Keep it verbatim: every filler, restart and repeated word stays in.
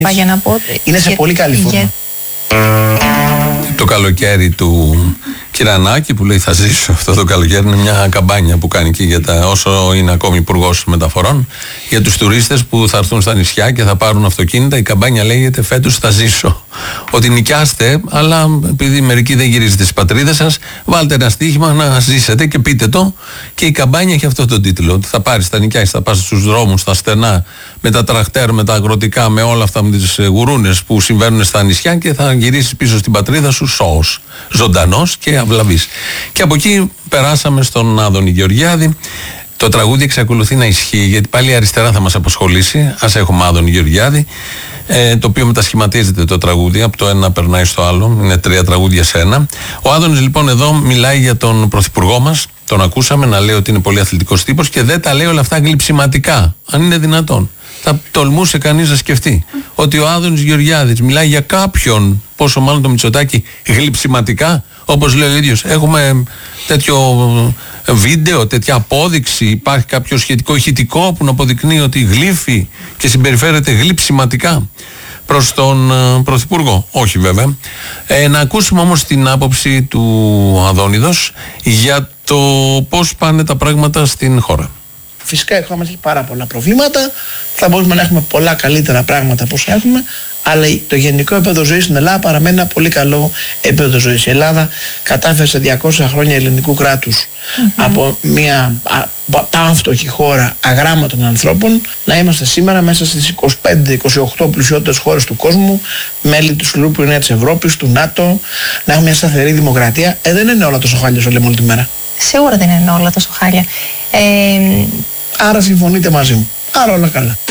Για να πω, είναι σε για, πολύ καλή φόρμα. Για... Το καλοκαίρι του Κυρανάκη που λέει θα ζήσω αυτό το καλοκαίρι είναι μια καμπάνια που κάνει και για τα, όσο είναι ακόμη υπουργός μεταφορών, για τους τουρίστες που θα έρθουν στα νησιά και θα πάρουν αυτοκίνητα. Η καμπάνια λέγεται φέτος θα ζήσω. Ότι νοικιάστε, αλλά επειδή μερικοί δεν γυρίζετε στις πατρίδες σας, βάλτε ένα στοίχημα να ζήσετε και πείτε το. Και η καμπάνια έχει αυτό τον τίτλο. Ότι θα πάρεις, θα νοικιάσεις, θα πας στους δρόμους, στα στενά, με τα τραχτέρ, με τα αγροτικά, με όλα αυτά, με τις γουρούνες που συμβαίνουν στα νησιά και θα γυρίσεις πίσω στην πατρίδα σου σώος, ζωντανός και αυλαβής. Και από εκεί περάσαμε στον Άδωνη Γεωργιάδη. Το τραγούδι εξακολουθεί να ισχύει, γιατί πάλι η αριστερά θα μας απασχολήσει. Ας έχουμε Άδωνη Γεωργιάδη, ε, το οποίο μετασχηματίζεται το τραγούδι, από το ένα περνάει στο άλλο. Είναι τρία τραγούδια σε ένα. Ο Άδωνης λοιπόν εδώ μιλάει για τον πρωθυπουργό μας. Τον ακούσαμε να λέει ότι είναι πολύ αθλητικός τύπος και δεν τα λέει όλα αυτά γλυψιματικά, αν είναι δυνατόν. Θα τολμούσε κανείς να σκεφτεί ότι ο Άδωνης Γεωργιάδης μιλάει για κάποιον, πόσο μάλλον το Μητσοτάκη, γλυψιματικά, όπως λέει ο ίδιος. Έχουμε τέτοιο βίντεο, τέτοια απόδειξη, υπάρχει κάποιο σχετικό ηχητικό που να αποδεικνύει ότι γλύφει και συμπεριφέρεται γλυψιματικά προς τον uh, Πρωθυπουργό. Όχι βέβαια. Ε, να ακούσουμε όμως την άποψη του Αδόνιδος για το πώς πάνε τα πράγματα στην χώρα. Φυσικά η χώρα μας έχει πάρα πολλά προβλήματα, θα μπορούμε να έχουμε πολλά καλύτερα πράγματα από όσα έχουμε, αλλά το γενικό επίπεδο ζωής στην Ελλάδα παραμένει ένα πολύ καλό επίπεδο ζωής. Η Ελλάδα κατάφερε σε διακόσια χρόνια ελληνικού κράτους mm-hmm. από μια πανφτωχή χώρα αγράμματων ανθρώπων να είμαστε σήμερα μέσα στις είκοσι πέντε είκοσι οκτώ πλουσιότερες χώρες του κόσμου, μέλη του σκληρού πυρηνέα της Ευρώπης, του ΝΑΤΟ, να έχουμε μια σταθερή δημοκρατία. Ε, δεν είναι όλα τόσο χάλια όσο λέμε όλη τη μέρα. Σίγουρα δεν είναι όλα τόσο χάλια. Ε... Άρα συμφωνείτε μαζί μου. Άρα όλα καλά.